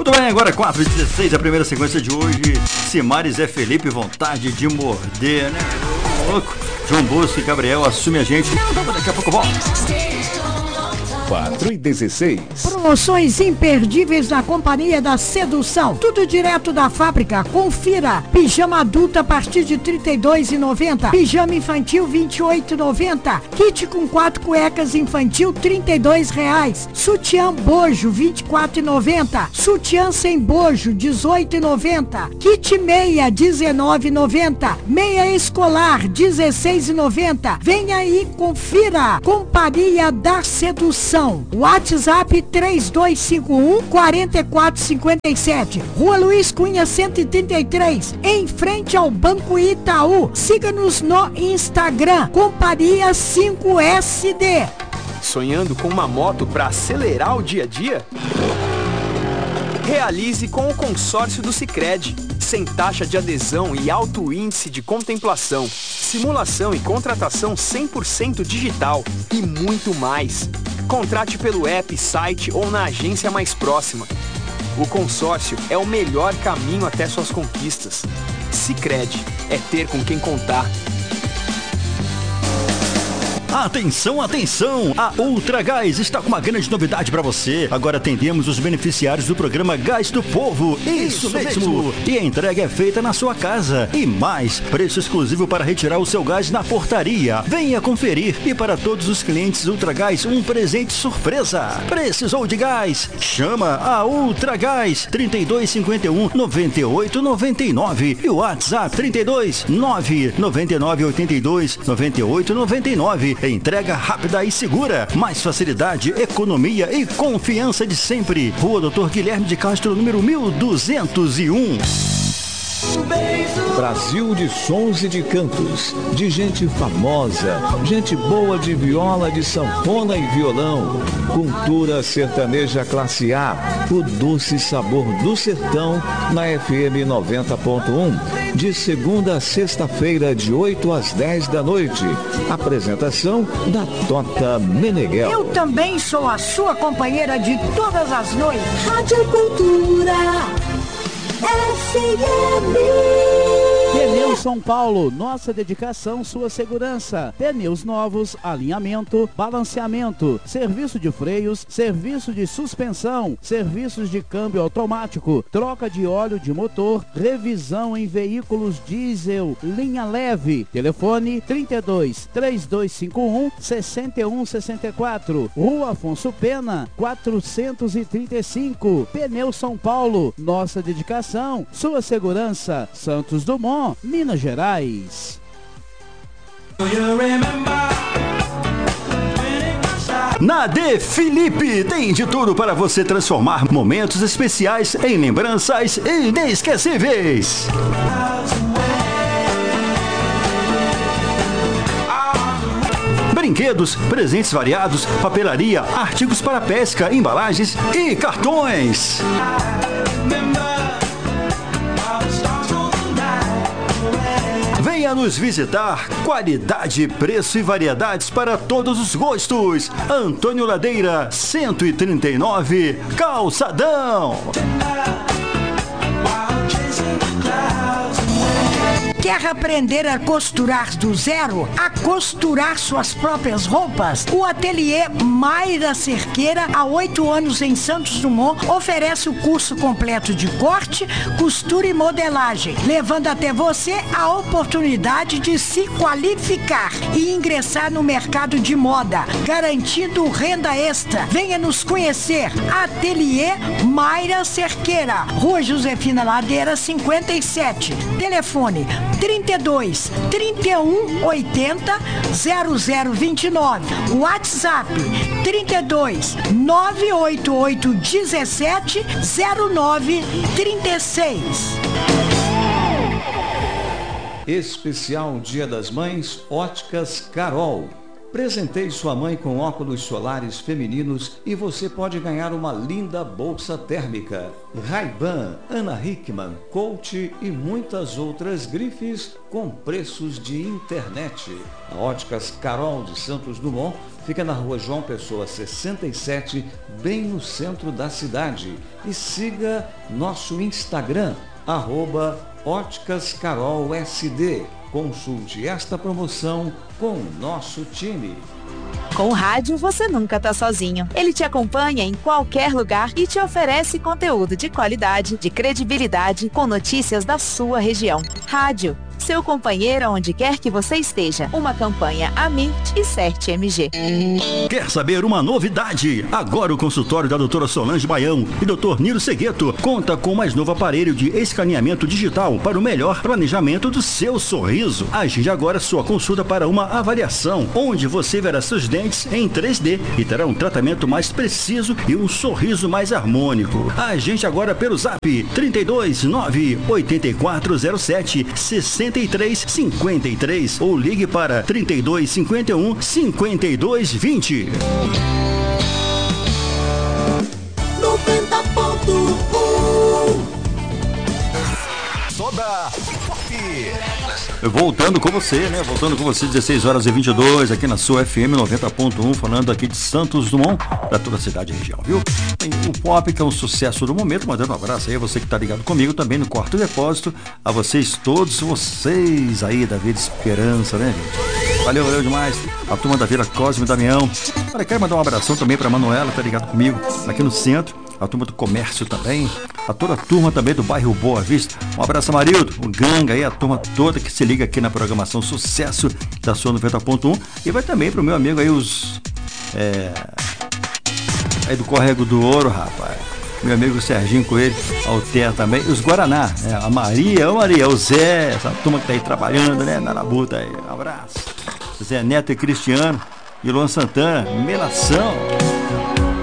Muito bem, agora 4h16, a primeira sequência de hoje. Simares é Felipe, vontade de morder, né? Louco. João Bosco e Gabriel assume a gente. Daqui a pouco volta. 4h16. Promoções imperdíveis na Companhia da Sedução. Tudo direto da fábrica. Confira. Pijama adulta a partir de R$ 32,90. Pijama infantil R$ 28,90. Kit com 4 cuecas infantil R$ 32,00. Sutiã bojo R$ 24,90. Sutiã sem bojo R$ 18,90. Kit meia R$ 19,90. Meia escolar R$ 16,90. Venha aí, confira. Companhia da Sedução. WhatsApp 3251-4457. Rua Luiz Cunha 133, em frente ao Banco Itaú. Siga-nos no Instagram, Companhia 5SD. Sonhando com uma moto para acelerar o dia a dia? Realize com o consórcio do Sicredi. Sem taxa de adesão e alto índice de contemplação. Simulação e contratação 100% digital. E muito mais. Contrate pelo app, site ou na agência mais próxima. O consórcio é o melhor caminho até suas conquistas. Sicredi é ter com quem contar. Atenção, atenção! A Ultragás está com uma grande novidade para você. Agora atendemos os beneficiários do programa Gás do Povo. Isso mesmo! E a entrega é feita na sua casa. E mais, preço exclusivo para retirar o seu gás na portaria. Venha conferir. E para todos os clientes Ultragás, um presente surpresa. Precisou de gás? Chama a Ultragás 3251-9899 e o WhatsApp 32-99982-9899. Entrega rápida e segura. Mais facilidade, economia e confiança de sempre. Rua Doutor Guilherme de Castro, número 1201. Brasil de sons e de cantos, de gente famosa, gente boa de viola, de sanfona e violão. Cultura sertaneja classe A, o doce sabor do sertão, na FM 90.1. De segunda a sexta-feira, de 8 às 10 da noite. Apresentação da Tota Meneghel. Eu também sou a sua companheira de todas as noites. Rádio Cultura FM. Pneus São Paulo, nossa dedicação, sua segurança. Pneus novos, alinhamento, balanceamento, serviço de freios, serviço de suspensão, serviços de câmbio automático, troca de óleo de motor, revisão em veículos diesel, linha leve. Telefone 32-3251-6164. Rua Afonso Pena, 435. Pneus São Paulo, nossa dedicação, sua segurança. Santos Dumont, Minas Gerais. Na De Felipe tem de tudo para você transformar momentos especiais em lembranças inesquecíveis. Brinquedos, presentes variados, papelaria, artigos para pesca, embalagens e cartões. Venha nos visitar. Qualidade, preço e variedades para todos os gostos. Antônio Ladeira, 139, Calçadão. Quer aprender a costurar do zero? A costurar suas próprias roupas? O ateliê Mayra Cerqueira, há 8 anos em Santos Dumont, oferece o curso completo de corte, costura e modelagem, levando até você a oportunidade de se qualificar e ingressar no mercado de moda, garantindo renda extra. Venha nos conhecer. Ateliê Mayra Cerqueira, Rua Josefina Ladeira, 57. Telefone 32 31 80 0029. WhatsApp 32 988 17 09 36. Especial Dia das Mães, Óticas Carol. Presenteie sua mãe com óculos solares femininos e você pode ganhar uma linda bolsa térmica. Ray-Ban, Ana Hickman, Coach e muitas outras grifes com preços de internet. A Óticas Carol de Santos Dumont fica na rua João Pessoa 67, bem no centro da cidade. E siga nosso Instagram, @óticascarolsd. Consulte esta promoção com o nosso time. Com o rádio, você nunca está sozinho. Ele te acompanha em qualquer lugar e te oferece conteúdo de qualidade, de credibilidade, com notícias da sua região. Rádio, seu companheiro onde quer que você esteja. Uma campanha Amirt e CERT-MG. Quer saber uma novidade? Agora o consultório da doutora Solange Baião e doutor Nilo Segueto conta com o mais novo aparelho de escaneamento digital para o melhor planejamento do seu sorriso. Agende agora sua consulta para uma avaliação, onde você verá seus dentes em 3D e terá um tratamento mais preciso e um sorriso mais harmônico. Agende agora pelo Zap 329-8407-6353 ou ligue para 3251-5220. 90.1 Soda Pop. Voltando com você, né? Voltando com você, 16h22, aqui na sua FM 90.1, falando aqui de Santos Dumont, para toda a cidade e região, viu? O Pop, que é um sucesso do momento, mandando um abraço aí a você que tá ligado comigo também no Quarto Depósito, a vocês todos, vocês aí da Vida Esperança, né, gente? Valeu demais. A turma da Vila Cosme e Damião. Olha, quero mandar um abração também pra Manuela, tá ligado comigo, aqui no centro. A turma do comércio também, a toda a turma também do bairro Boa Vista. Um abraço, Amarildo, o Ganga aí, a turma toda que se liga aqui na programação Sucesso da sua 90.1. E vai também pro meu amigo aí, os aí do Córrego do Ouro, rapaz. Meu amigo Serginho Coelho, Alter também. E os Guaraná, né? A Maria, o Zé, essa turma que tá aí trabalhando, né? Na labuta aí. Um abraço. Zé Neto e Cristiano, e Luan Santana, Melação.